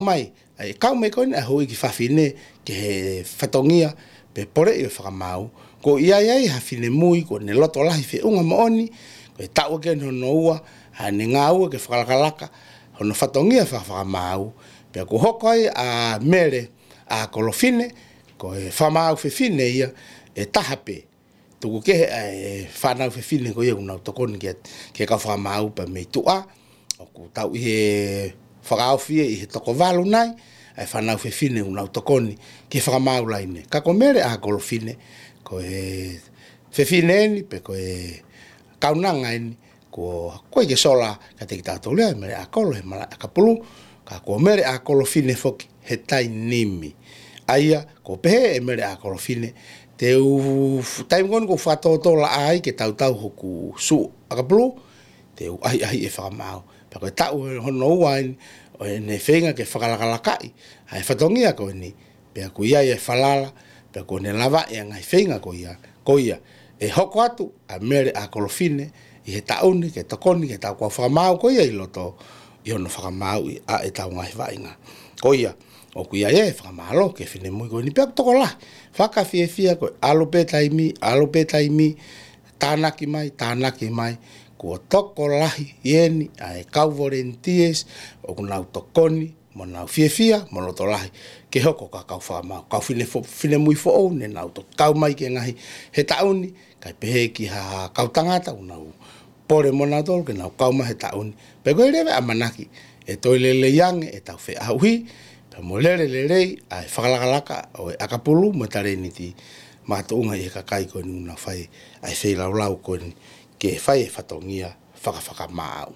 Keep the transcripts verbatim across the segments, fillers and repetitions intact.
mai ai kau me ko na hoi ki fafine ke he fatongia pe pore i whakamau ko ia ia ha fine mui ko ne loto lahi fe unga maoni ko e tau ke no noua ha ne ngau ke whakalakalaka hono fatongia whakamau pe ko hokoi a mere a kolofine ko e whamau fe fine ia e tahape tuku ke e whanau fe fine ko ia unau tokoni ke ke ka whamau pa me tua o ku tau i he whakau fie i he toko walu nai ai whanau fe fine unau tokoni ke whakamau laine ka ko mere a kolofine ko e fe fine ni pe ko e kaunanga ni ko ko ke sola ka te kita tole mere a kolo he mala ka pulu ka ko mere a kolofine foki he tai nimi aia ko pe e mere a kolofine te u time gon ko fato to la ai ke tau tau hoku su aka pulu te u ai ai e whakamau pa ko tau hono wain o ne fenga ke whakalakalakai ai whatongia ko ni pe ko ia e whalala pe ko ne lava e ngai fenga ko ia ko ia e hoko atu a mere a kolofine i he tauni ke tokoni ke tau ko whakamau ko ia i loto i hono whakamau i a e tau ngai vainga ko ia o ku ia e whakamalo ke fine mui ko ni pe toko la whaka fie fia ko alo pe taimi alo pe taimi tanaki mai tanaki mai ko toko lahi ieni ai kau volunteers o kunau tokoni mo nau fie fia mo loto lahi ke hoko ka kau whamau kau fine fo fine mui fo o ne nau to kau mai ke ngahi he tauni kai pehe ki ha kau tangata unau pore mo nau tol ke nau kau mai he tauni pe ko lewe amanaki e toilele yang e tau fe auhi pe mo lere lere ai whakalakalaka o e akapulu mo tare ni ti mātuunga i ka kai ko ni una whai ai whai lau lau ko ni ke whai e whatongia whakawhaka māu.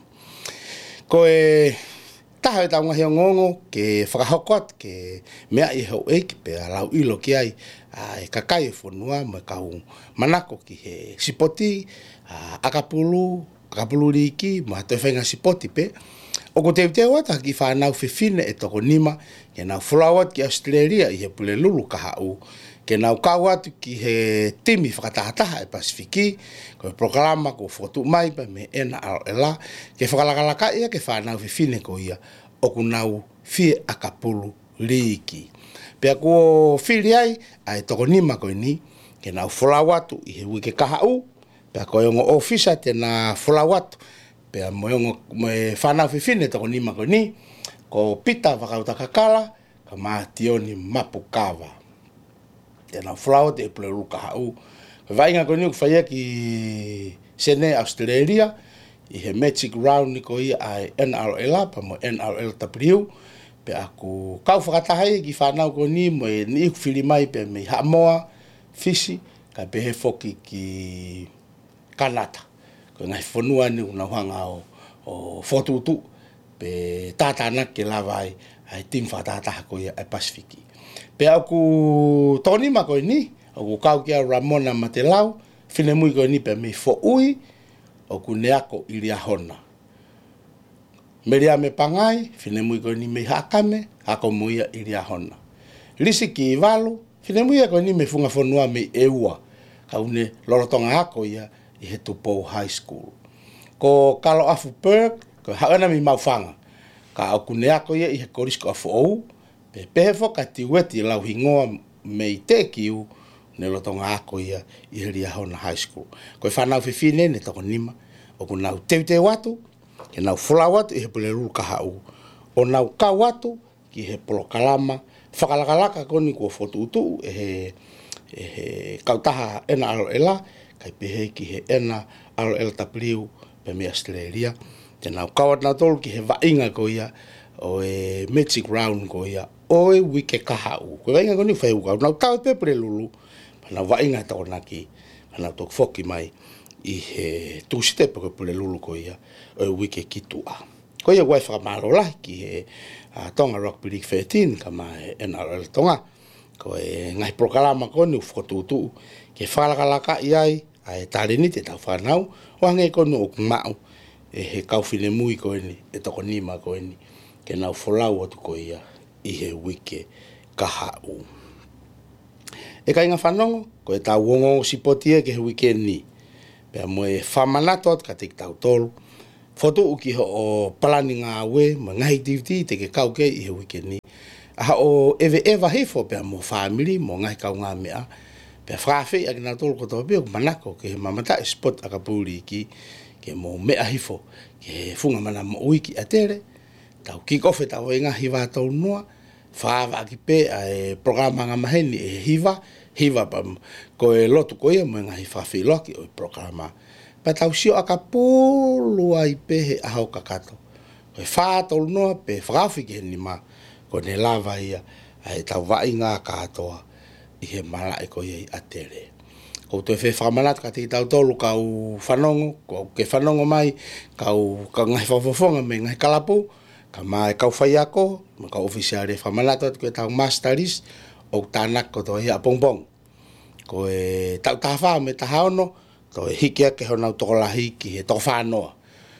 Ko e taha e taunga heo ngongo ke whakahokot ke mea i hau eiki pe a lau ilo ki ai e ka kai e whanua mo e kau manako ki he sipoti akapulu, akapulu riki mo hato e whainga sipoti pe o ko te te wata ki whanau whiwhine e toko nima ke nau whalawat ki Australia i he pule lulu ka hau ke nau kau atu ki he timi whakatahataha e Pasifiki ko e programa ko whakatu mai pa me ena al ela ke whakalakalaka ia ke whanau whiwhine ko ia o ku nau fie akapulu riki pia ko whiri ai a e toko nima ko ni ke nau whalawatu i he wike ka hau pia ko e ngo ofisa te na whalawatu pe mo mo fana fifine to ni ma ni ko pita va ka kakala ka ma tioni mapukava te na flower de pleu ka u vai nga ko ni fa ki sene Australia i he magic round ni ko i ai N R L pa mo N R L W pe aku ka fa ta hai ki fana ko ni mo ni fili mai pe me ha moa fisi ka pe he foki ki Kanata ko ngai fonua ni una hanga o o fotutu pe tata na ke lavai ai tim fa tata ko ia Pasifiki pe aku toni ma ko ni o kau kia Ramona Matelau fine mui ko ni pe me fo ui o ku neako iria hona meria me pangai fine mui ko ni me hakame ako muia iria hona lisi ki valo fine mui ko ni me funga fonua me eua kaune lolotonga ako ia i he Tupou High School. Ko kalo afu perk, ko haana mi maufanga. Ka au kune ako ia i he korisko afu ou, pe pehefo ka tiweti lau hingoa mei te kiu, ne lotonga ako ia i he Riahona High School. Ko e whanau whiwhine ne toko nima, o ku nau teu te watu, ke nau whula watu i he pulelulu ka hau. O nau ka watu ki he polokalama, whakalakalaka koni kua fotu utu, e he, e he kautaha ena alo ela, kai pehe ki he ena alo el tapliu pe me Australia te nau kawat na tolu ki he vainga ko ia o e magic round ko ia o e wike kahau ko vainga ko ni whai ukau nau tau pe pre lulu pa nau vainga tau naki pa nau tok foki mai i he tūsite pe ko pre lulu ko ia o e wike kitua ko ia wai whakamaro lahi ki he uh, Tonga Rugby League thirteen ka mai N R L Tonga ko e ngai prokalama ko ni ufotutu ke whalakalaka iai ai tare ni te tau whanau o hange kono o kumau e he kauwhine mui ko ni e toko nima ko ni ke nau wholau atu ko ia i he wike kahau e kai ngā whanongo ko e tau wongo sipoti e ke he wike ni pea mo e whamanatot ka te tau tolu foto uki ho o palani ngā we ma ngai tiviti te ke kau ke i he wikeni. A o ewe ewa hefo pe mo family mo ngai kau ngā mea. Pe whawhi a ki nā tolu koto pia manako ke he mamata e spot a ka pūri ki ke mo mea hifo ke he funga mana mo uiki a tere. Tau kick off e tau e ngā hiwa tau noa. Whaawa ki pe a e programa ngā maheni e hiwa. Hiwa pa ko e lotu ko ia mo ngā hi whawhi loki o e programa. Pa tau sio a ka pōlu ai pe he ahau kakato. Ko e whaa tau noa pe whawhi ki he ni ma. Ko ne lava ia a e tau vai ngā katoa i he mala e ko ia i atere. Ko to e whi whakamanat ka te tau tolu kau whanongo, ko ke whanongo mai, kau ka ngai whawhawhonga me ngai kalapu, ka mai kau whai ako, ma kau ofisiare whamanat ko e tau masteris, o tānak ko to hea pongpong. Ko e tau tāwha me tahaono, to e hikia ke honau tokolahi ki he toko whanoa.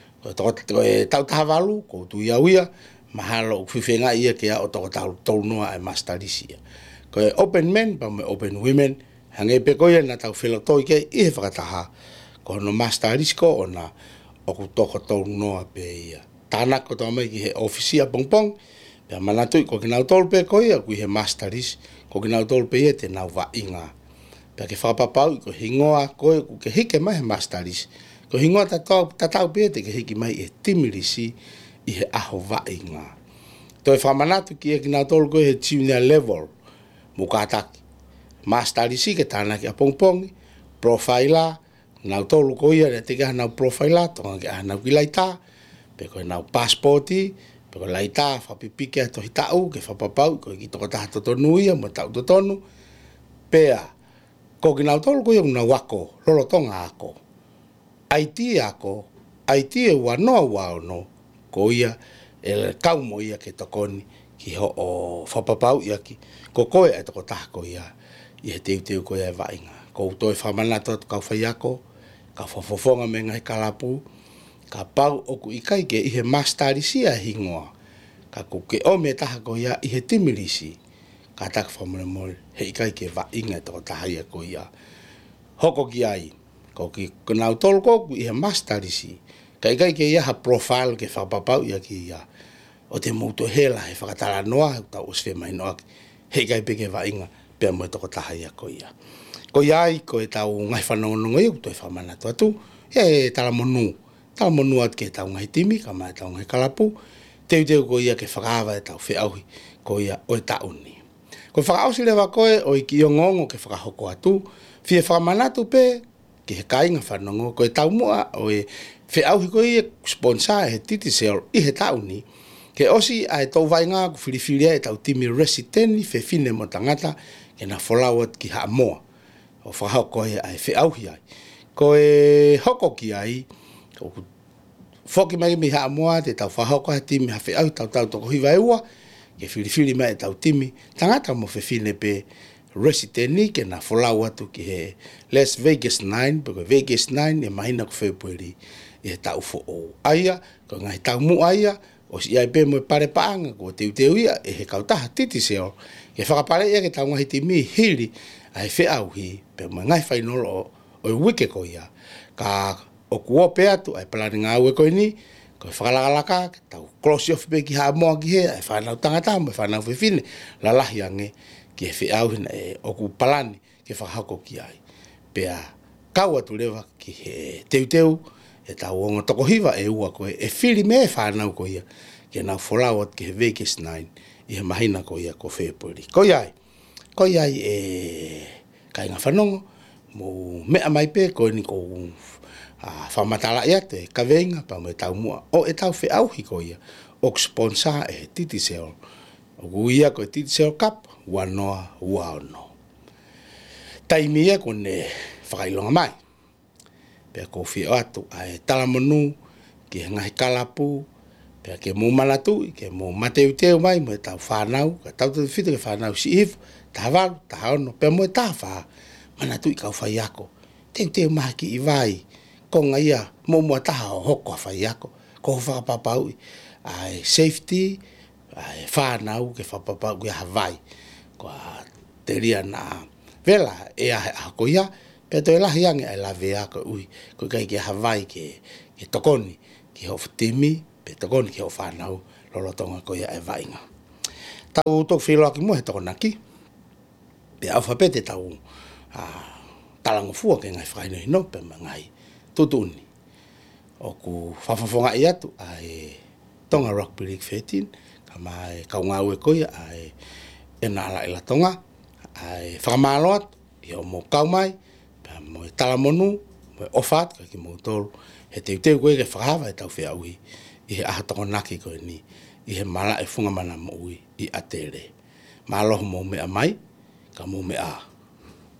Ko e tau tāwalu, ko tu ia uia, mahalo whiwhenga ia ke a o toko tau tolu noa e masterisia. Ko e open men, pa me open women, hange pe koia na tau whelotoi ke i he whakataha. Ko no masterisko o na o ku toko tolu noa pe ia. Tānak ko tō mai ki he ofisia pongpong, pe manatui ko ki nau tolu pe koia ku i he masteris, ko ki nau tolu pe ia te nau wa inga. Pe ke whapapau ko hingoa koe ku ke hike mai he masteris. Ko hingoa tatau, tatau pe te ke hiki mai e timirisi i he aho wa inga. To e whamanatu ki e ki nau tolu koe he junior level, mukataki. Masterisi ke tāna ki a pongpongi, profiler, nau tolu ko ia te ke nau profiler, tonga ke nau ki laita, pe koe nau passporti, pe koe laita, whapipike a tohi tau, ke whapapau, koe ki toko taha totonu ia, mo tau totonu, pea, ko ki nau tolu ko ia nau wako, lolo tonga ako. Aiti ako, aiti e wanoa waono, ko ia, e kaumo ia ke tokoni, ki ho o whapapau ia ki, ko koe e toko taha ko ia, i he teu teu ko ia e vainga. Ko toi whamanata kau whai ako, ka whafofonga me ngai kalapu, ka pau oku ikai ke i he masterisia hingoa, ka ko ke o me taha ko ia i he timirisi, ka taka whamone mole, he ikai ke vainga e toko taha ia ko ia. Hoko ki ai, ko ki nau tolu koku i he masterisi, ka ikai ke ia ha profile ke whapapau ia ki ia. O te mouto hela he whakatala noa, he tau oswhe mai noa ki, he ikai peke vainga, pia mo e toko taha ia ko ia. Ko iai, ko e tau ngai whanongonongo iu, toi whamanatu atu, e tala monu, tala monu at ke tau ngai timi, ka mai tau ngai kalapu, teu teu ko ia ke whakawa e tau whiauhi, ko ia o e tauni. Ko whakausi lewa koe, o i ki o ngongo ke whakahoko atu, fie whamanatu pe, ki he kainga whanongo, ko e tau mua, o e whiauhi ko ia sponsor he titi sale, i he tauni, ke osi a e tau vai ngā ku whiriwhiria e tau timi resideni fe fine mo tangata ke na wholawat ki haa moa. O whahau koe a e whiauhi ai. Ko e hoko ki ai, whoki mai mi haa moa te tau whahau koe timi ha whiauhi tau tau toko hiwa eua, ke whiriwhiri mai e tau timi tangata mo fe fine pe resideni ke na wholawatu ki he Las Vegas nine, peko Vegas nine e mahina ku February i he tau fo o aia, ko ngai tau mu aia, o si ai pe mo pare paanga ko teu teu ia e he kautaha titi seo ke whakapare ia ke tau ngahi ti mi hiri ai whiauhi pe mo ngai whainolo o, o i wike ko ia ka o kuo pe atu ai palani ngā ue ko ini ko whakalakalaka tau close off pe ki haa moa ki he ai whanau tangata mo whanau whiwhine lalahi ange ki he whiauhi na e o ku palani ke whakahako ki ai pe a kau atu lewa ki he teu teu e tau onga toko hiwa e ua koe, e whiri me e whanau ko ia, ke nau wholawat ki he Vegas nine, i he mahina ko ia ko February. Ko iai, ko iai e kai ngā whanongo, mo mea mai pe, ko ni ko uh, whamatala ia te kaweinga, pa mo e tau mua, o e tau whiauhi ko ia, o sponsor e Titi Sale, o ku ia ko e Titi Sale Cup, wanoa uaono. Taimi ia ko ne whakailonga mai, pe ko fi atu ai tala monu ki ngai kalapu pe ke mo manatu ke mo mateu teu mai mo ta whanau ka tau te fite ke whanau si if ta val ta ono pe mo ta fa manatu ka whai ako teu teu ma ki i vai ko ngaia mo mo ta hoko whai ako ko whakapapau ai safety ai whanau ke whapapau ki Hawaii ko te ria na vela e a ko ia pe to la hiang e la vea ko ui ko kai ke Hawaii ke ke tokoni ki ho timi pe to kon ki ho whanau lolo tonga ko ia e vainga. Tau tok whilo aki mo he toko naki. Pe alfabete tau uh, talango fua ke ngai whaino hino pe mangai tutuni. O ku whafafonga i atu ai tonga Rugby League thirteen ka mai kaunga ue koia ai e nala ila tonga ai whakamaloat i o mo kaumai pa mo talamonu mo ofat ka ki mo tolu he te teu koe ke whakahawa e tau whia ui i he aha toko naki koe ni i he mala e funga mana mo ui i atere. Malo mo me amai ka mo me a